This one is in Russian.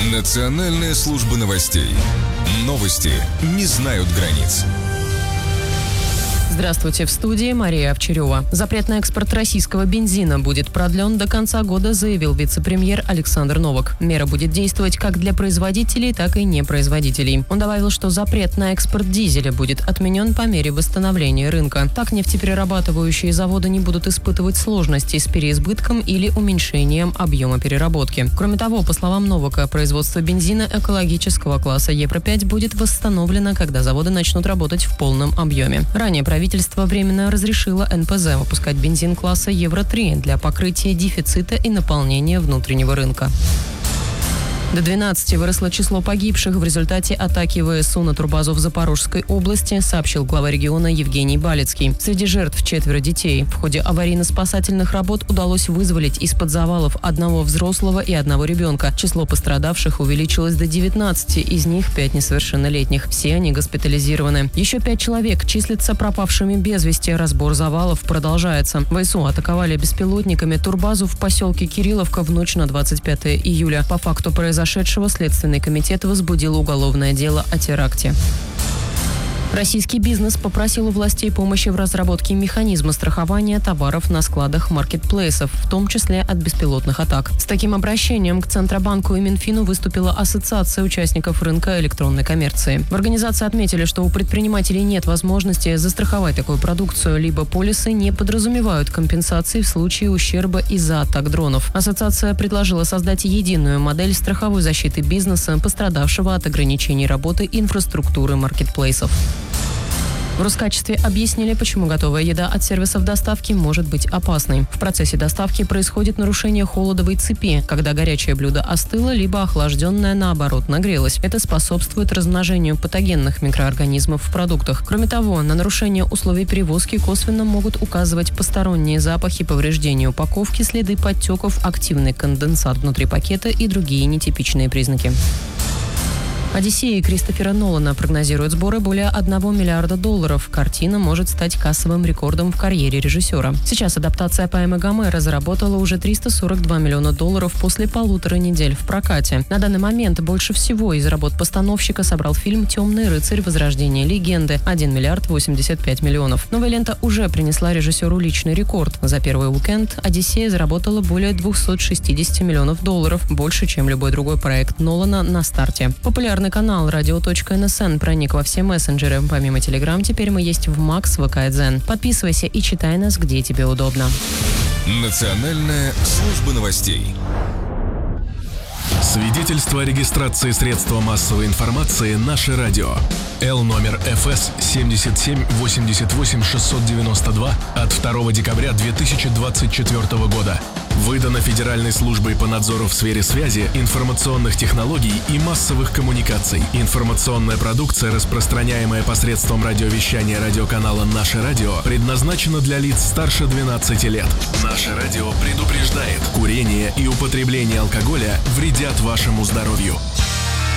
Национальная служба новостей. Новости не знают границ. Здравствуйте, в студии Мария Овчарева. Запрет на экспорт российского бензина будет продлен до конца года, заявил вице-премьер Александр Новак. Мера будет действовать как для производителей, так и непроизводителей. Он добавил, что запрет на экспорт дизеля будет отменен по мере восстановления рынка. Так нефтеперерабатывающие заводы не будут испытывать сложностей с переизбытком или уменьшением объема переработки. Кроме того, по словам Новака, производство бензина экологического класса Евро-5 будет восстановлено, когда заводы начнут работать в полном объеме. Ранее правительство временно разрешило НПЗ выпускать бензин класса Евро-3 для покрытия дефицита и наполнения внутреннего рынка. До 12 выросло число погибших в результате атаки ВСУ на турбазу в Запорожской области, сообщил глава региона Евгений Балицкий. Среди жертв 4 детей. В ходе аварийно-спасательных работ удалось вызволить из-под завалов одного взрослого и одного ребенка. Число пострадавших увеличилось до 19, из них 5 несовершеннолетних. Все они госпитализированы. Еще 5 человек числятся пропавшими без вести. Разбор завалов продолжается. ВСУ атаковали беспилотниками турбазу в поселке Кирилловка в ночь на 25 июля. По факту произошедшего Следственный комитет возбудил уголовное дело о теракте. Российский бизнес попросил у властей помощи в разработке механизма страхования товаров на складах маркетплейсов, в том числе от беспилотных атак. С таким обращением к Центробанку и Минфину выступила Ассоциация участников рынка электронной коммерции. В организации отметили, что у предпринимателей нет возможности застраховать такую продукцию, либо полисы не подразумевают компенсации в случае ущерба из-за атак дронов. Ассоциация предложила создать единую модель страховой защиты бизнеса, пострадавшего от ограничений работы инфраструктуры маркетплейсов. В Роскачестве объяснили, почему готовая еда от сервисов доставки может быть опасной. В процессе доставки происходит нарушение холодовой цепи, когда горячее блюдо остыло, либо охлажденное, наоборот, нагрелось. Это способствует размножению патогенных микроорганизмов в продуктах. Кроме того, на нарушение условий перевозки косвенно могут указывать посторонние запахи, повреждения упаковки, следы подтеков, активный конденсат внутри пакета и другие нетипичные признаки. «Одиссея» Кристофера Нолана прогнозирует сборы более $1 миллиарда. Картина может стать кассовым рекордом в карьере режиссера. Сейчас адаптация поэмы Гомера заработала уже $342 миллиона после 1,5 недели в прокате. На данный момент больше всего из работ постановщика собрал фильм «Темный рыцарь. Возрождение легенды» – $1 миллиард 85 миллионов. Новая лента уже принесла режиссеру личный рекорд. За первый уикенд «Одиссея» заработала более $260 миллионов, больше, чем любой другой проект Нолана на старте. Популярный канал radio.nsn проник во все мессенджеры. Помимо Telegram, теперь мы есть в Max, ВК и Дзен. Подписывайся и читай нас, где тебе удобно. Национальная служба новостей. Свидетельство о регистрации средства массовой информации «Наше радио». Л номер ФС 7788692 от 2 декабря 2024 года. Выдано Федеральной службой по надзору в сфере связи, информационных технологий и массовых коммуникаций. Информационная продукция, распространяемая посредством радиовещания радиоканала «Наше радио», предназначена для лиц старше 12 лет. «Наше радио» предупреждает: курение и употребление алкоголя вредят вашему здоровью.